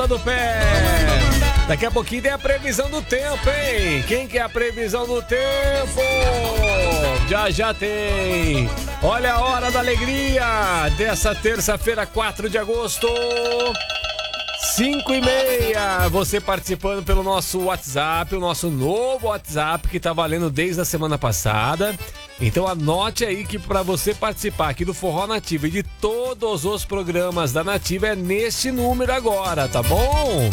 ponta do pé. Daqui a pouquinho tem a previsão do tempo, hein? Quem quer a previsão do tempo? Já tem. Olha a hora da alegria dessa terça-feira, 4 de agosto. 5h30, você participando pelo nosso WhatsApp, o nosso novo WhatsApp que tá valendo desde a semana passada. Então anote aí que para você participar aqui do Forró Nativa e de todos os programas da Nativa é neste número agora, tá bom?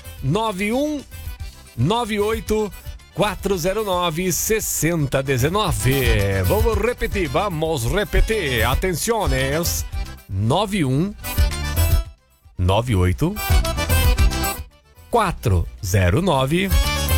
9198 409 6019. Vamos repetir. Atenções. 9198 409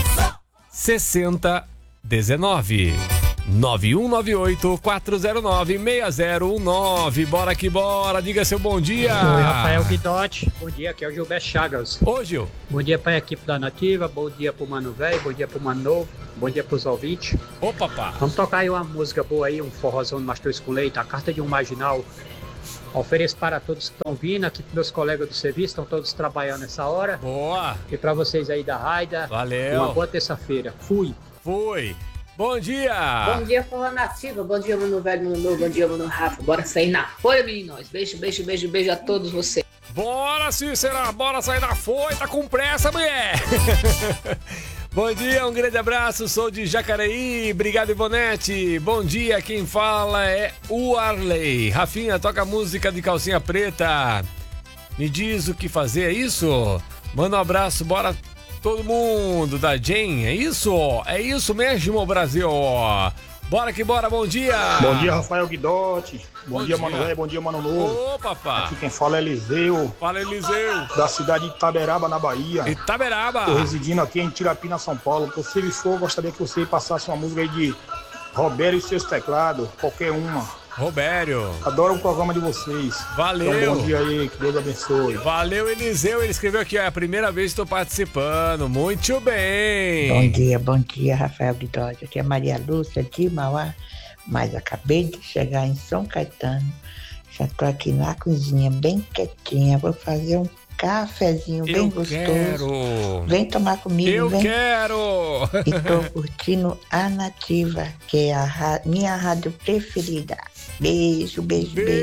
6019. 9198 409 6019. Bora que bora, diga seu bom dia. Oi, Rafael Guidotti. Bom dia, aqui é o Gilberto Chagas. Ô, Gil. Bom dia para a equipe da Nativa, bom dia pro Mano Velho, bom dia pro Mano Novo, bom dia pros ouvintes. Ô, papá. Vamos tocar aí uma música boa aí, um forrozão de Mastruz com Leite, a carta de um marginal. Ofereço para todos que estão vindo, aqui meus colegas do serviço, estão todos trabalhando nessa hora. Boa. E para vocês aí da Raida, valeu. Uma boa terça-feira. Fui. Bom dia! Bom dia, Forró Nativa. Bom dia, Mano Velho, Mano Novo. Bom dia, Mano Rafa. Bora sair na folha, meninos. Beijo a todos vocês. Bora, Cícera. Bora sair na folha. Tá com pressa, mulher. Bom dia, um grande abraço. Sou de Jacareí. Obrigado, Ivonete. Bom dia, quem fala é o Arley. Rafinha, toca música de calcinha preta. Me diz o que fazer, é isso? Manda um abraço, bora todo mundo da Jen, é isso? É isso mesmo, Brasil. Bora que bora, bom dia. Bom dia, Rafael Guidotti. Bom dia, Mano Velho, bom dia, Mano Novo. Ô, papá. Aqui quem fala é Eliseu. Fala, Eliseu. Da cidade de Itaberaba, na Bahia. Itaberaba. Tô residindo aqui em Tirapina, São Paulo. Se ele for, gostaria que você passasse uma música aí de Robério e seus teclados, qualquer uma. Robério. Adoro o programa de vocês. Valeu. Então, bom dia aí, que Deus abençoe. Valeu, Eliseu. Ele escreveu aqui, é a primeira vez que estou participando. Muito bem. Bom dia, Rafael Guidotti. Aqui é Maria Lúcia de Mauá, mas acabei de chegar em São Caetano. Já tô aqui na cozinha, bem quietinha. Vou fazer um cafezinho bem gostoso. Quero. Vem tomar comigo, vem. Quero. E tô curtindo a Nativa, que é a minha rádio preferida. Beijo. Bom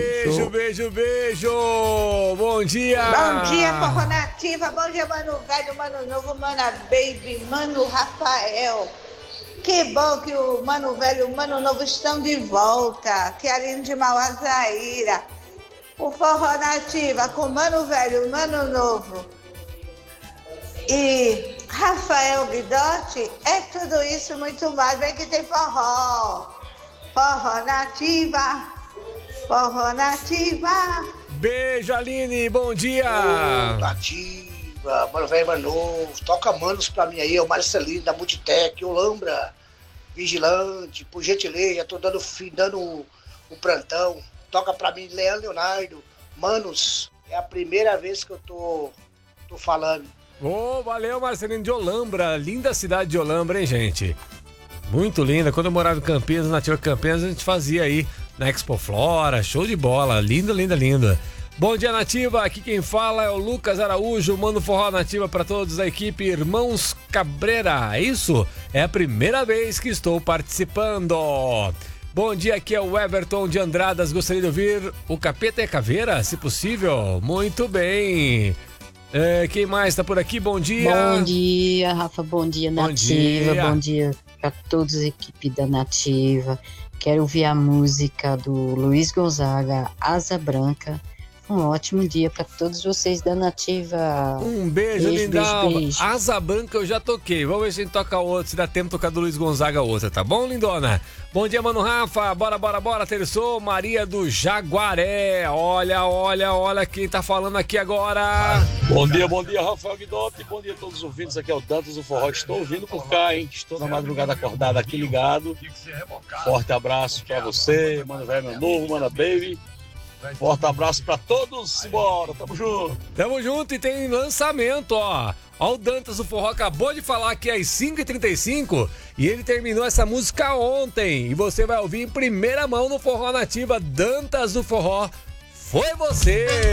dia. Bom dia, Forró Nativa. Bom dia, Mano Velho, Mano Novo, Mana Baby, Mano Rafael. Que bom que o Mano Velho e o Mano Novo estão de volta. Que Aline de Mauá, Zaira. O Forró Nativa com Mano Velho, Mano Novo e Rafael Guidotti é tudo isso e muito mais. Vem que tem forró. Forró Nativa. Beijo, Aline, bom dia. Nativa, Mano Velho, Mano Novo. Toca manos pra mim aí, o Marcelino da Multitec, o Lambra, Vigilante, por gentileza, já tô dando o plantão. Toca pra mim, Leonardo, Manos, é a primeira vez que eu tô falando. Valeu, Marcelino de Olambra, linda cidade de Olambra, hein, gente? Muito linda, quando eu morava em Campinas, Nativa Campinas, a gente fazia aí na Expo Flora, show de bola, linda. Bom dia, Nativa, aqui quem fala é o Lucas Araújo, manda Forró Nativa pra todos da equipe Irmãos Cabreira, é isso? É a primeira vez que estou participando. Bom dia, aqui é o Everton de Andradas. Gostaria de ouvir o Capeta é Caveira, se possível. Muito bem. Quem mais está por aqui? Bom dia. Bom dia, Rafa. Bom dia, Nativa. Bom dia para todos a equipe da Nativa. Quero ouvir a música do Luiz Gonzaga, Asa Branca. Um ótimo dia para todos vocês da Nativa. Um beijo, lindão. Asa Branca eu já toquei. Vamos ver se a gente toca outro, se dá tempo de tocar do Luiz Gonzaga outra, tá bom, lindona? Bom dia, Mano Rafa. Bora, terçou. Maria do Jaguaré. Olha quem tá falando aqui agora. Bom dia, Rafael Guidotti. Bom dia a todos os ouvintes. Aqui é o Dantas do Forró. Estou ouvindo por cá, hein? Estou na madrugada acordada aqui ligado. Forte abraço pra você, Mano Velho, Mano Novo, Mana Baby. Forte abraço pra todos, bora, tamo junto E tem lançamento, ó o Dantas do Forró acabou de falar que é às 5h35 e ele terminou essa música ontem e você vai ouvir em primeira mão no Forró Nativa. Dantas do Forró, foi você!